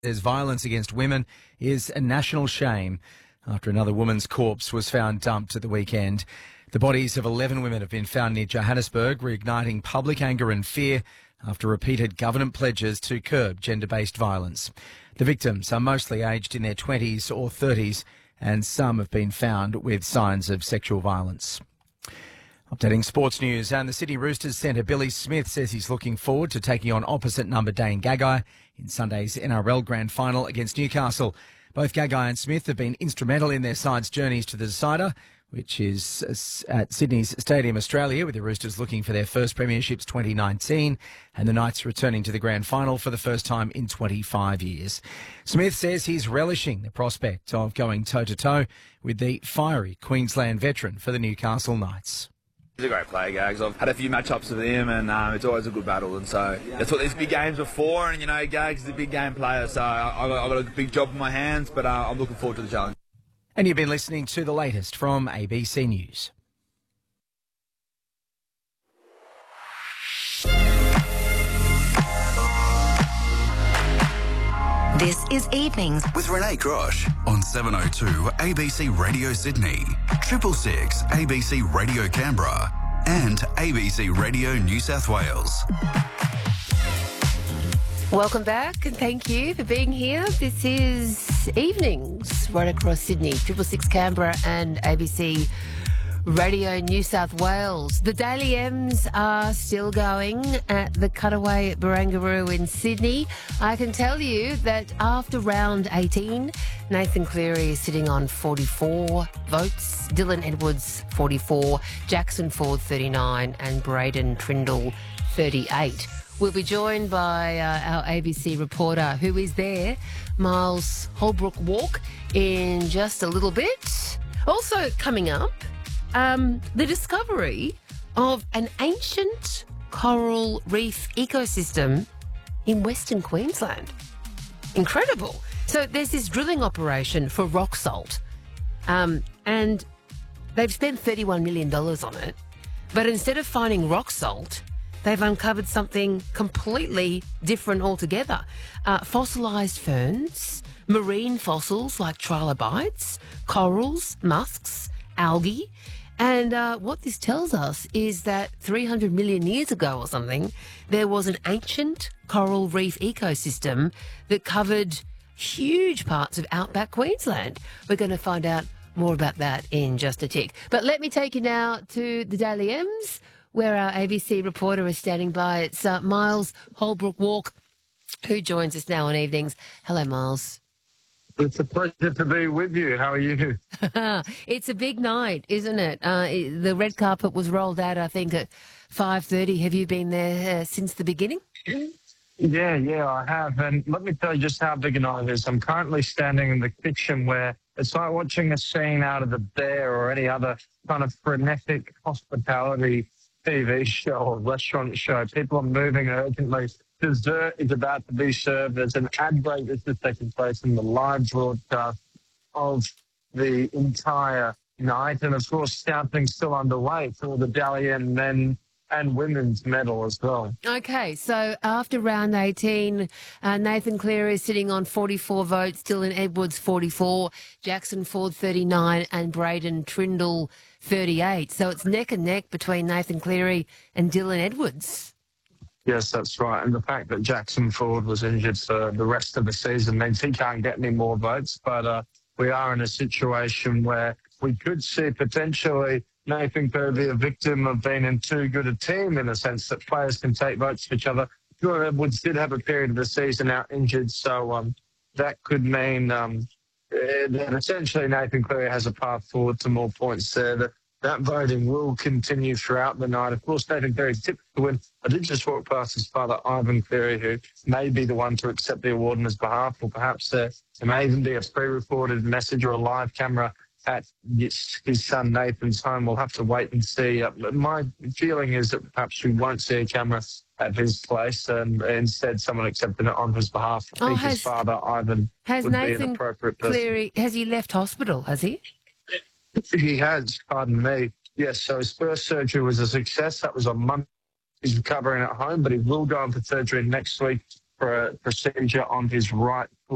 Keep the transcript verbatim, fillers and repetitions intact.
There's violence against women is a national shame after another woman's corpse was found dumped at the weekend. The bodies of eleven women have been found near Johannesburg, reigniting public anger and fear after repeated government pledges to curb gender-based violence. The victims are mostly aged in their twenties or thirties, and some have been found with signs of sexual violence. Updating sports news, and the Sydney Roosters centre Billy Smith says he's looking forward to taking on opposite number Dane Gagai in Sunday's N R L Grand Final against Newcastle. Both Gagai and Smith have been instrumental in their sides' journeys to the decider, which is at Sydney's Stadium Australia, with the Roosters looking for their first premierships twenty nineteen and the Knights returning to the Grand Final for the first time in twenty-five years. Smith says he's relishing the prospect of going toe-to-toe with the fiery Queensland veteran for the Newcastle Knights. He's a great player, Gags. I've had a few match-ups with him, and um, it's always a good battle. And so that's what these big games are for. And, you know, Gags is a big game player, so I, I've, got, I've got a big job in my hands, but uh, I'm looking forward to the challenge. And you've been listening to the latest from A B C News. This is Evenings with Renee Grosh on seven oh two A B C Radio Sydney, Triple Six A B C Radio Canberra, and A B C Radio New South Wales. Welcome back, and thank you for being here. This is Evenings right across Sydney, Triple Six Canberra and A B C Radio New South Wales. The Daily M's are still going at the Cutaway at Barangaroo in Sydney. I can tell you that after round eighteen, Nathan Cleary is sitting on forty-four votes, Dylan Edwards forty-four, Jackson Ford thirty-nine and Braden Trindle thirty-eight. We'll be joined by uh, our A B C reporter who is there, Miles Holbrook-Walk, in just a little bit. Also coming up, um, the discovery of an ancient coral reef ecosystem in Western Queensland. Incredible. So there's this drilling operation for rock salt, um, and they've spent thirty-one million dollars on it. But instead of finding rock salt, they've uncovered something completely different altogether. Uh, fossilised ferns, marine fossils like trilobites, corals, musks, algae. And uh, what this tells us is that three hundred million years ago or something, there was an ancient coral reef ecosystem that covered huge parts of outback Queensland. We're going to find out more about that in just a tick. But let me take you now to the Daily M's, where our A B C reporter is standing by. It's uh, Miles Holbrook-Walk, who joins us now on Evenings. Hello, Miles. It's a pleasure to be with you. How are you? It's a big night, isn't it? Uh, it? The red carpet was rolled out, I think, at five thirty. Have you been there uh, since the beginning? Yeah, yeah, I have. And let me tell you just how big a night it is. I'm currently standing in the kitchen where it's like watching a scene out of The Bear or any other kind of frenetic hospitality T V show or restaurant show. People are moving urgently. Dessert is about to be served. There's an ad break that's just taking place in the live broadcast of the entire night. And, of course, something's still underway for the Dally M men and women's medal as well. Okay, so after round eighteen, uh, Nathan Cleary is sitting on forty-four votes, Dylan Edwards forty-four, Jackson Ford thirty-nine and Braden Trindle thirty-eight. So it's neck and neck between Nathan Cleary and Dylan Edwards. Yes, that's right. And the fact that Jackson Ford was injured for the rest of the season means he can't get any more votes. But uh, we are in a situation where we could see potentially Nathan Cleary be a victim of being in too good a team, in the sense that players can take votes for each other. Dylan Edwards did have a period of the season out injured, so um, that could mean um, that essentially Nathan Cleary has a path forward to more points there. That, that voting will continue throughout the night. Of course, Nathan Cleary tipped to win. I did just walk past his father, Ivan Cleary, who may be the one to accept the award on his behalf, or perhaps there, there may even be a pre-recorded message or a live camera at his, his son Nathan's home. We'll have to wait and see. Uh, my feeling is that perhaps we won't see a camera at his place, and instead someone accepting it on his behalf. I Oh, think has- his father, Ivan, Has would be an Nathan appropriate person. Cleary, has he left hospital, has he? He has, pardon me. Yes, so his first surgery was a success. That was on Monday. He's recovering at home, but he will go in for surgery next week for a procedure on his right